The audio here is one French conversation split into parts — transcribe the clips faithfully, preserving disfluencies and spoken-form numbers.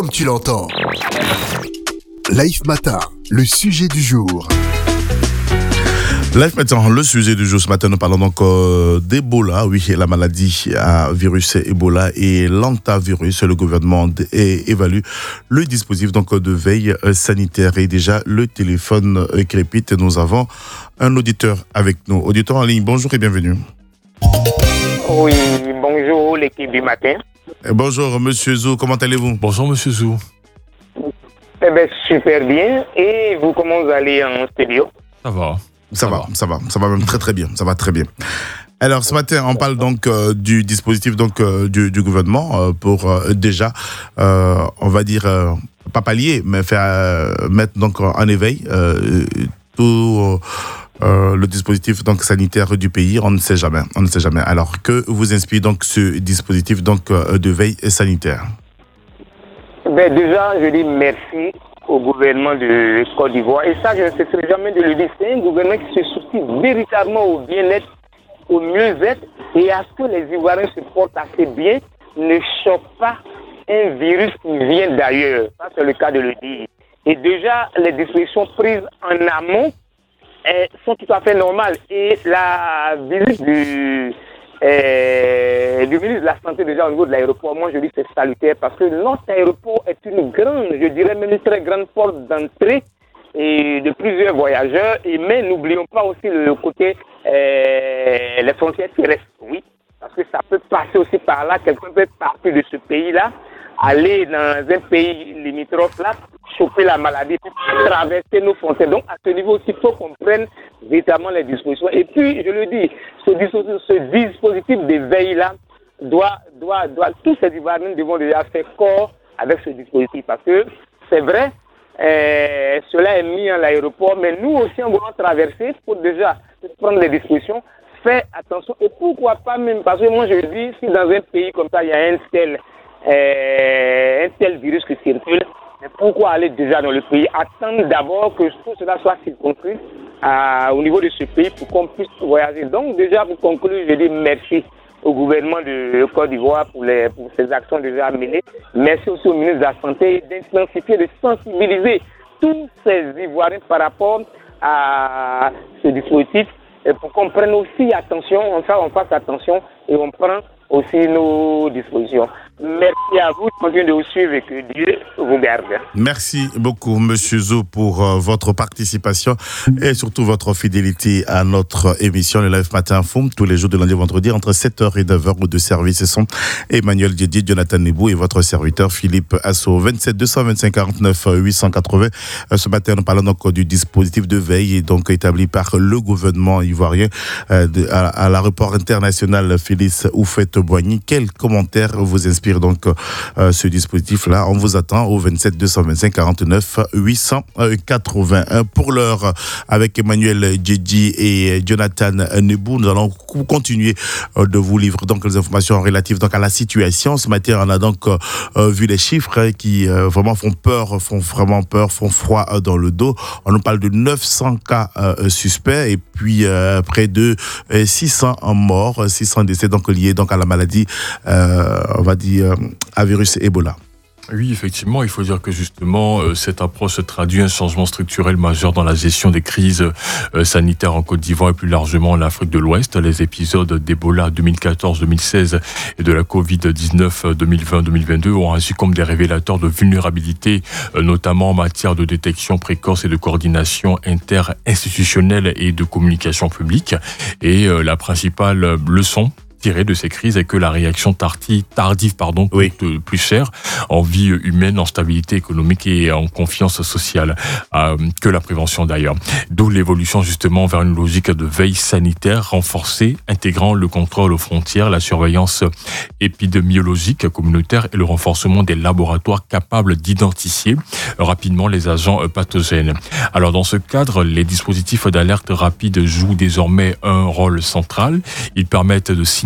comme tu l'entends. Life Matin, le sujet du jour. Life Matin, le sujet du jour ce matin, nous parlons donc euh, d'Ebola, oui, la maladie à virus Ebola et l'antavirus. Le gouvernement é- évalue le dispositif donc de veille sanitaire et déjà le téléphone euh, crépite. Nous avons un auditeur avec nous. Auditeur en ligne, bonjour et bienvenue. Oui, bonjour l'équipe du matin. Et bonjour Monsieur Zou, comment allez-vous? Bonjour Monsieur Zou. Eh bien, super bien. Et vous, comment vous allez en studio? Ça va. Ça, ça va, va, ça va, ça va même très très bien, ça va très bien. Alors ce matin, on parle donc euh, du dispositif donc euh, du, du gouvernement euh, pour euh, déjà, euh, on va dire euh, pas pallier, mais faire euh, mettre donc en éveil euh, tout euh, le dispositif donc sanitaire du pays. On ne sait jamais, on ne sait jamais. Alors que vous inspire donc ce dispositif donc euh, de veille sanitaire? Ben déjà, je dis merci au gouvernement de Côte d'Ivoire. Et ça, je ne cesserai jamais de le dire. C'est un gouvernement qui se soucie véritablement au bien-être, au mieux-être et à ce que les Ivoiriens se portent assez bien, ne chopent pas un virus qui vient d'ailleurs. Ça, c'est le cas de le dire. Et déjà, les dispositions prises en amont eh, sont tout à fait normales. Et la visite du... Euh, du ministre de la Santé déjà au niveau de l'aéroport, moi je dis c'est salutaire parce que notre aéroport est une grande, je dirais même une très grande porte d'entrée et de plusieurs voyageurs. Et mais n'oublions pas aussi le côté euh, les frontières terrestres, oui, parce que ça peut passer aussi par là, quelqu'un peut partir de ce pays-là, aller dans un pays limitrophe là, choper la maladie, puis traverser nos frontières. Donc à ce niveau aussi, il faut qu'on prenne véritablement les dispositions. Et puis, je le dis, ce dispositif, ce dispositif de veille-là, doit, doit, doit, tous ces Ivoiriens devront déjà faire corps avec ce dispositif. Parce que c'est vrai, euh, cela est mis à l'aéroport, mais nous aussi, en voulant traverser, il faut déjà prendre les dispositions, faire attention. Et pourquoi pas même, parce que moi je dis, si dans un pays comme ça, il y a un tel, euh, un tel virus qui circule, mais pourquoi aller déjà dans le pays? Attendre d'abord que tout cela soit circonscrit à, au niveau de ce pays pour qu'on puisse voyager. Donc déjà, pour conclure, je dis merci au gouvernement de Côte d'Ivoire pour, les, pour ces actions déjà menées. Merci aussi au ministre de la Santé d'intensifier, de sensibiliser tous ces Ivoiriens par rapport à ce dispositif et pour qu'on prenne aussi attention, on fasse, on fasse attention et on prend aussi nos dispositions. Merci à vous de continuer de vous suivre et que Dieu vous garde. Merci beaucoup, Monsieur Zou, pour euh, votre participation et surtout votre fidélité à notre émission, le Live Matin Foum, tous les jours de lundi au vendredi, entre sept heures et neuf heures de service. Ce sont Emmanuel Didier, Jonathan Nebou et votre serviteur Philippe Asso. vingt-sept deux cent vingt-cinq quarante-neuf huit cent quatre-vingts. Ce matin, nous parlons donc du dispositif de veille et donc établi par le gouvernement ivoirien euh, de, à, à l'aéroport international Félix Houphouët-Boigny. Quel commentaire vous inspire donc euh, ce dispositif-là? On vous attend au vingt-sept deux cent vingt-cinq quarante-neuf huit cent quatre-vingt-un. Pour l'heure, avec Emmanuel Djedji et Jonathan Nebou, nous allons continuer euh, de vous livrer donc les informations relatives donc à la situation. Ce matin, on a donc euh, vu les chiffres hein, qui euh, vraiment font peur, font vraiment peur, font froid euh, dans le dos. On nous parle de neuf cents cas euh, suspects et puis euh, près de euh, six cents morts, six cents décès donc liés donc à la maladie, euh, on va dire à virus Ebola. Oui, effectivement, il faut dire que justement, euh, cette approche traduit un changement structurel majeur dans la gestion des crises euh, sanitaires en Côte d'Ivoire et plus largement en Afrique de l'Ouest. Les épisodes d'Ebola deux mille quatorze deux mille seize et de la covid dix-neuf deux mille vingt deux mille vingt-deux ont agi comme des révélateurs de vulnérabilité, euh, notamment en matière de détection précoce et de coordination inter-institutionnelle et de communication publique. Et euh, la principale leçon tirée de ces crises est que la réaction tardive, tardive pardon, coûte oui. plus cher en vie humaine, en stabilité économique et en confiance sociale euh, que la prévention d'ailleurs. D'où l'évolution justement vers une logique de veille sanitaire renforcée, intégrant le contrôle aux frontières, la surveillance épidémiologique communautaire et le renforcement des laboratoires capables d'identifier rapidement les agents pathogènes. Alors dans ce cadre, les dispositifs d'alerte rapide jouent désormais un rôle central. Ils permettent de signaler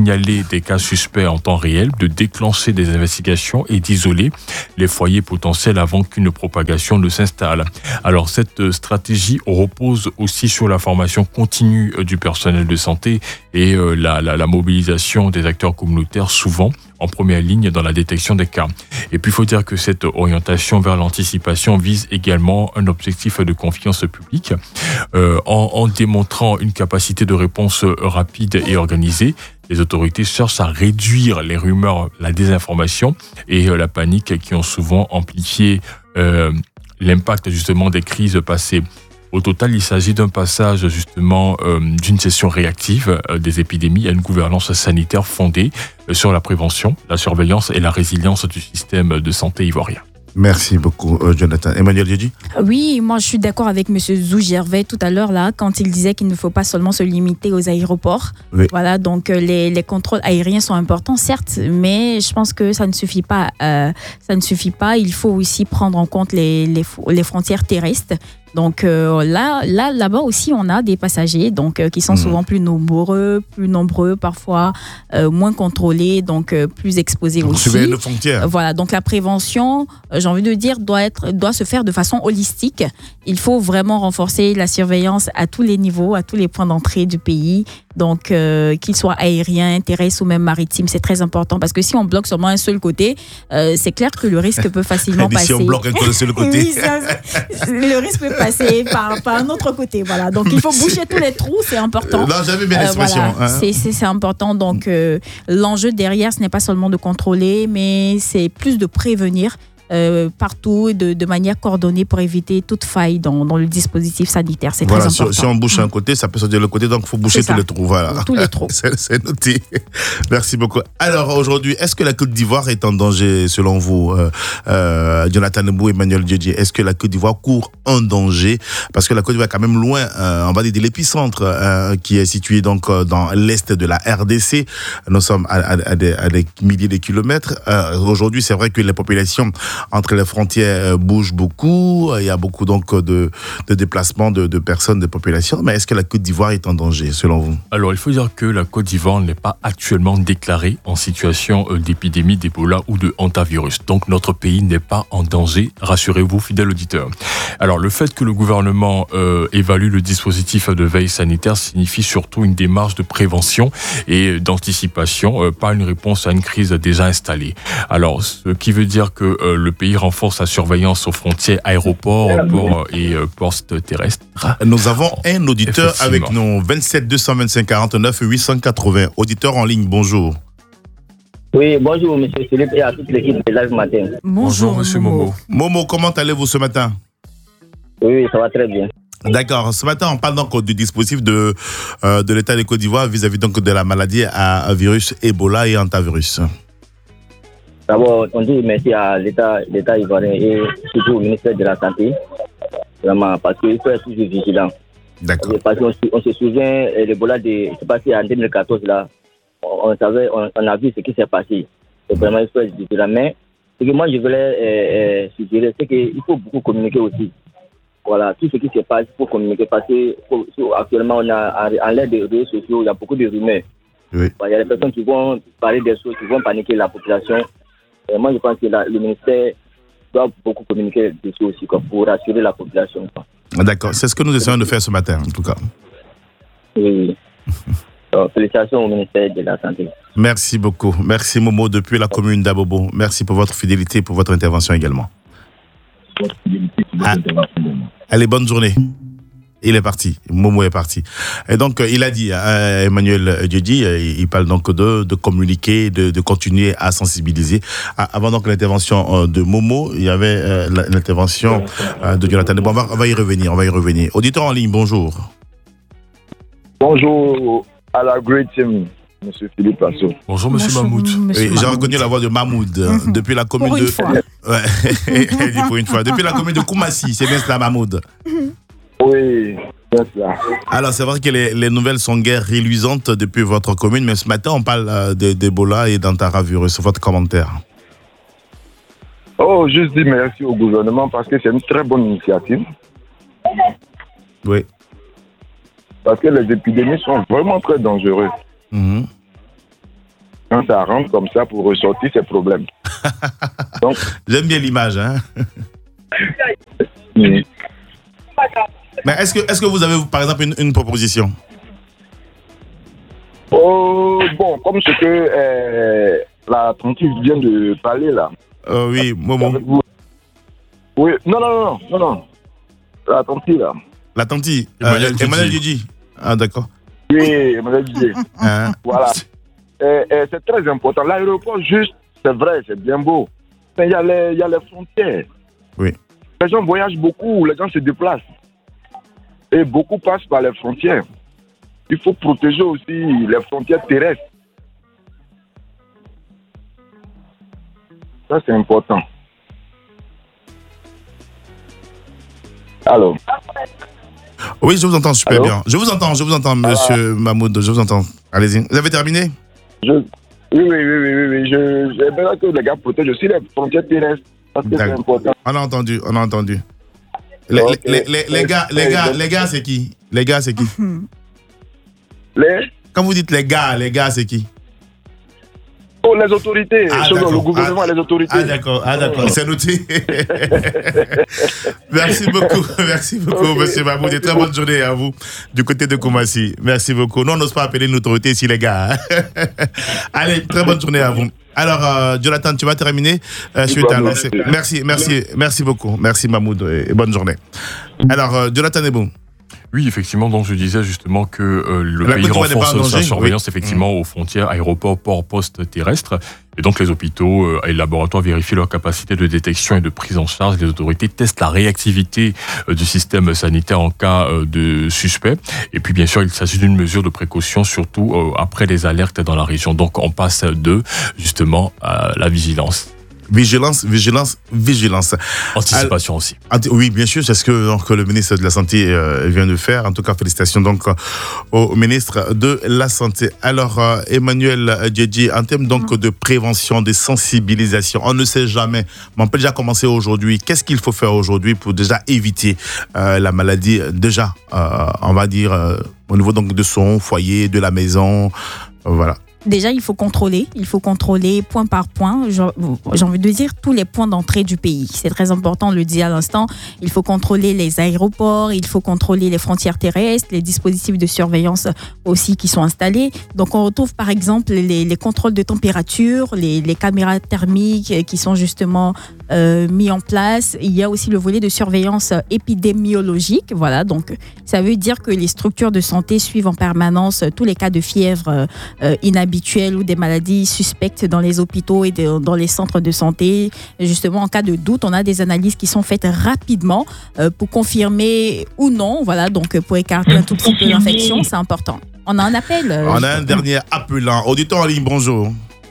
signaler des cas suspects en temps réel, de déclencher des investigations et d'isoler les foyers potentiels avant qu'une propagation ne s'installe. Alors cette stratégie repose aussi sur la formation continue du personnel de santé et la, la, la mobilisation des acteurs communautaires, souvent en première ligne dans la détection des cas. Et puis il faut dire que cette orientation vers l'anticipation vise également un objectif de confiance publique euh, en, en démontrant une capacité de réponse rapide et organisée. Les autorités cherchent à réduire les rumeurs, la désinformation et euh, la panique qui ont souvent amplifié euh, l'impact justement des crises passées. Au total, il s'agit d'un passage justement euh, d'une gestion réactive euh, des épidémies à une gouvernance sanitaire fondée euh, sur la prévention, la surveillance et la résilience du système de santé ivoirien. Merci beaucoup, euh, Jonathan. Emmanuel Djedji? Oui, moi je suis d'accord avec M. Zou-Gervais tout à l'heure là, quand il disait qu'il ne faut pas seulement se limiter aux aéroports. Oui. Voilà, donc les, les contrôles aériens sont importants, certes, mais je pense que ça ne suffit pas. Euh, ça ne suffit pas. Il faut aussi prendre en compte les, les, les frontières terrestres. Donc euh, là, là, là-bas aussi, on a des passagers donc euh, qui sont mmh. souvent plus nombreux, plus nombreux parfois, euh, moins contrôlés, donc euh, plus exposés donc, aussi. Surveiller nos frontières. Euh, voilà, donc la prévention, euh, j'ai envie de dire, doit être, doit se faire de façon holistique. Il faut vraiment renforcer la surveillance à tous les niveaux, à tous les points d'entrée du pays. Donc, euh, qu'il soit aérien, terrestre ou même maritime, c'est très important parce que si on bloque seulement un seul côté, euh, c'est clair que le risque peut facilement passer. Si on bloque un seul côté, oui, ça, le risque peut passer par, par un autre côté. Voilà. Donc, il faut boucher tous les trous, c'est important. Non, j'avais bien l'expression. Euh, voilà. hein. c'est, c'est, c'est important. Donc, euh, l'enjeu derrière, ce n'est pas seulement de contrôler, mais c'est plus de prévenir. Euh, partout de, de manière coordonnée pour éviter toute faille dans, dans le dispositif sanitaire. C'est voilà, très important. Si, si on bouche mmh. un côté, ça peut sortir de l'autre côté, donc il faut boucher tous les trous. Voilà. Tous les trous. c'est, c'est noté. Merci beaucoup. Alors aujourd'hui, est-ce que la Côte d'Ivoire est en danger selon vous, euh, euh, Jonathan Nebou et Emmanuel Djedji? Est-ce que la Côte d'Ivoire court un danger? Parce que la Côte d'Ivoire est quand même loin, euh, on va dire, de l'épicentre euh, qui est situé donc euh, dans l'est de la R D C. Nous sommes à, à, à, des, à des milliers de kilomètres. Euh, aujourd'hui, c'est vrai que les populations entre les frontières bougent beaucoup, il y a beaucoup donc de, de déplacements de, de personnes, de populations, mais est-ce que la Côte d'Ivoire est en danger selon vous? Alors il faut dire que la Côte d'Ivoire n'est pas actuellement déclarée en situation d'épidémie d'Ebola ou de hantavirus, donc notre pays n'est pas en danger, rassurez-vous fidèles auditeurs. Alors le fait que le gouvernement euh, évalue le dispositif de veille sanitaire signifie surtout une démarche de prévention et d'anticipation, euh, pas une réponse à une crise déjà installée. Alors ce qui veut dire que euh, le pays renforce sa surveillance aux frontières aéroports, ports et euh, postes terrestres. Nous avons un auditeur avec nous, vingt-sept deux cent vingt-cinq quarante-neuf huit cent quatre-vingts. Auditeur en ligne, bonjour. Oui, bonjour monsieur Philippe et à toute l'équipe de Live Matin. Bonjour, bonjour monsieur Momo. Momo, comment allez-vous ce matin? Oui, ça va très bien. D'accord. Ce matin, on parle donc du dispositif de, euh, de l'État de Côte d'Ivoire vis-à-vis donc de la maladie à, à virus Ebola et hantavirus. D'abord, on dit merci à l'État, l'État ivoirien et surtout au ministère de la Santé, vraiment, parce qu'il faut être toujours vigilant. D'accord. Parce qu'on on se souvient, l'Ebola, de, c'est passé en deux mille quatorze, là, on, on, savait, on, on a vu ce qui s'est passé. Et vraiment, il faut être vigilant. Mais ce que moi, je voulais euh, euh, suggérer, c'est qu'il faut beaucoup communiquer aussi. Voilà, tout ce qui se passe, il faut communiquer, parce que actuellement, on a, en l'air des réseaux sociaux, il y a beaucoup de rumeurs. Oui. Il y a des personnes qui vont parler des choses, qui vont paniquer la population. Et moi, je pense que la, le ministère doit beaucoup communiquer dessus aussi, quoi, pour rassurer la population. Quoi. D'accord, c'est ce que nous essayons de faire ce matin, en tout cas. Oui. Donc, félicitations au ministère de la Santé. Merci beaucoup. Merci Momo depuis la commune d'Abobo. Merci pour votre fidélité et pour votre intervention également. Ah. Allez, bonne journée. Il est parti, Momo est parti. Et donc, il a dit, euh, Emmanuel Djedji, euh, il parle donc de, de communiquer, de, de continuer à sensibiliser. Ah, avant donc l'intervention euh, de Momo, il y avait euh, l'intervention euh, de Jonathan. Bon, on va, on va y revenir, on va y revenir. Auditeur en ligne, bonjour. Bonjour à la great team, monsieur Philippe Asso. Bonjour, monsieur Bonjour, Mahmoud. monsieur Oui, j'ai Mahmoud. reconnu la voix de Mahmoud mm-hmm. depuis la commune pour de. Une fois. Ouais, elle dit pour une fois. Depuis la commune de Koumassi, c'est bien cela, Mahmoud. Oui, c'est ça. Alors, c'est vrai que les, les nouvelles sont guère reluisantes depuis votre commune, mais ce matin, on parle euh, de, d'Ebola et d'hantavirus. Votre commentaire? Oh, juste dire merci au gouvernement parce que c'est une très bonne initiative. Oui. Parce que les épidémies sont vraiment très dangereuses. Mm-hmm. quand ça rentre comme ça pour ressortir ses problèmes. Donc, j'aime bien l'image, hein. Mm. Mais est-ce que, est-ce que vous avez, par exemple, une, une proposition? Oh, bon, comme ce que euh, la tantine vient de parler là. Euh, oui, Momo. Oui, non, non, non, non, non. La tantine là. La tantine, Emmanuel euh, Emmanuel Djidji. Ah, d'accord. Oui, Emmanuel Djidji. Hein? Voilà. Et, et c'est très important. L'aéroport, juste, c'est vrai, c'est bien beau. Mais il y a les, il y a les frontières. Oui. Les gens voyagent beaucoup, les gens se déplacent. Et beaucoup passent par les frontières. Il faut protéger aussi les frontières terrestres. Ça, c'est important. Alors. Oui, je vous entends super Allô? bien. Je vous entends, je vous entends, monsieur Mahmoud, je vous entends. Allez-y. Vous avez terminé? Je... Oui, oui, oui, oui, oui, oui. Je... J'aimerais que les gars protègent aussi les frontières terrestres. Parce que c'est important. On a entendu, on a entendu. Les, okay. les, les, les gars, les gars, les gars, c'est qui? Les gars, c'est qui? Les? Quand vous dites les gars, les gars, c'est qui? Oh, les autorités. Ah, le gouvernement ah, et les autorités. Ah, d'accord, ah, d'accord. C'est noté. Merci beaucoup, merci beaucoup, okay. Monsieur Mahmoud. Et très bonne journée à vous du côté de Koumassi. Merci beaucoup. Non, on n'ose pas appeler une autorité ici, les gars. Allez, très bonne journée à vous. Alors, euh, Jonathan, tu vas terminer. Euh, je vais t'annoncer. Merci, merci, merci beaucoup. Merci, Mahmoud, et bonne journée. Alors, euh, Jonathan Ebou. Oui, effectivement, donc je disais justement que euh, le la pays renforce sa surveillance oui. effectivement mmh. aux frontières, aéroports, ports, postes terrestres. Et donc les hôpitaux euh, et les laboratoires vérifient leur capacité de détection et de prise en charge. Les autorités testent la réactivité euh, du système sanitaire en cas euh, de suspect. Et puis bien sûr, il s'agit d'une mesure de précaution, surtout euh, après les alertes dans la région. Donc on passe de justement à la vigilance. Vigilance, vigilance, vigilance. Anticipation aussi. Oui, bien sûr, c'est ce que donc, le ministre de la Santé euh, vient de faire. En tout cas, félicitations donc au ministre de la Santé. Alors, euh, Emmanuel Djidji, en termes donc mmh. de prévention, de sensibilisation, on ne sait jamais, mais on peut déjà commencer aujourd'hui. Qu'est-ce qu'il faut faire aujourd'hui pour déjà éviter euh, la maladie, déjà, euh, on va dire, euh, au niveau donc de son foyer, de la maison, euh, voilà. Déjà, il faut contrôler, il faut contrôler point par point, j'ai envie de dire tous les points d'entrée du pays. C'est très important, on le dit à l'instant, il faut contrôler les aéroports, il faut contrôler les frontières terrestres, les dispositifs de surveillance aussi qui sont installés. Donc on retrouve par exemple les, les contrôles de température, les, les caméras thermiques qui sont justement euh, mis en place. Il y a aussi le volet de surveillance épidémiologique. Voilà, donc ça veut dire que les structures de santé suivent en permanence tous les cas de fièvre euh, inhabituels ou des maladies suspectes dans les hôpitaux et de, dans les centres de santé. Justement, en cas de doute, on a des analyses qui sont faites rapidement euh, pour confirmer ou non. Voilà, donc pour écarter un tout petit peu l'infection, c'est important. On a un appel. Euh, on a un dernier appelant. Auditeur en ligne, bonjour.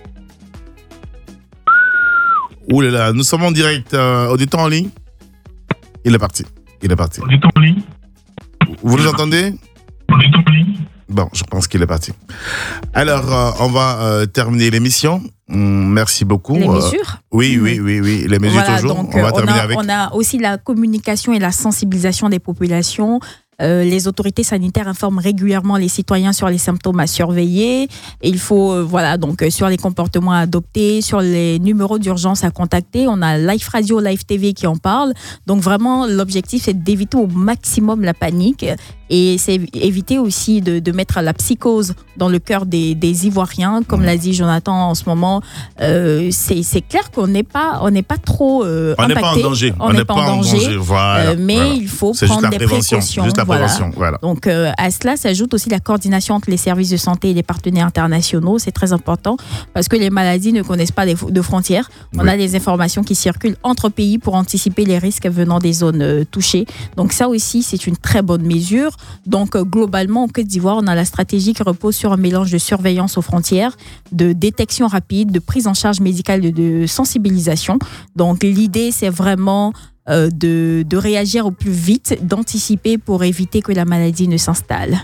Ouh là là, nous sommes en direct. Euh, auditeur en ligne. Il est parti. Il est parti. Auditeur en ligne. Vous nous entendez? Auditeur en ligne. Bon, je pense qu'il est parti. Alors, euh, on va euh, terminer l'émission. Mmh, merci beaucoup. Les mesures euh, Oui, oui, oui, oui. Les mesures voilà, toujours. Donc, on va on terminer a, avec. On a aussi la communication et la sensibilisation des populations. Euh, les autorités sanitaires informent régulièrement les citoyens sur les symptômes à surveiller. Et il faut, euh, voilà, donc euh, sur les comportements à adopter, sur les numéros d'urgence à contacter. On a Live Radio, Live T V qui en parle. Donc vraiment, l'objectif, c'est d'éviter au maximum la panique. Et c'est éviter aussi de, de mettre la psychose dans le cœur des, des Ivoiriens. Comme mmh. l'a dit Jonathan en ce moment, euh, c'est, c'est clair qu'on n'est pas, on n'est pas trop euh, on impacté. On n'est pas en danger. On n'est pas en danger. danger. Voilà, euh, mais voilà. il faut c'est prendre des prévention, précautions. Juste la voilà. prévention. Voilà. Donc euh, à cela s'ajoute aussi la coordination entre les services de santé et les partenaires internationaux. C'est très important parce que les maladies ne connaissent pas de frontières. On oui. a des informations qui circulent entre pays pour anticiper les risques venant des zones euh, touchées. Donc ça aussi, c'est une très bonne mesure. Donc euh, globalement, en Côte d'Ivoire, on a la stratégie qui repose sur un mélange de surveillance aux frontières, de détection rapide, de prise en charge médicale, de, de sensibilisation. Donc l'idée, c'est vraiment euh, de, de réagir au plus vite, d'anticiper pour éviter que la maladie ne s'installe.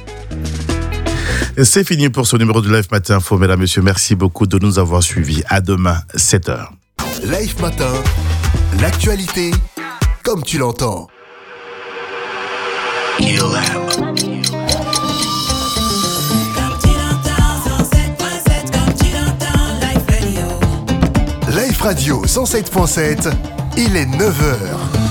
C'est fini pour ce numéro de Live Matin Info. Mesdames, Messieurs, merci beaucoup de nous avoir suivis. À demain, sept heures. Live Matin, l'actualité comme tu l'entends. Radio cent sept point sept, il est neuf heures.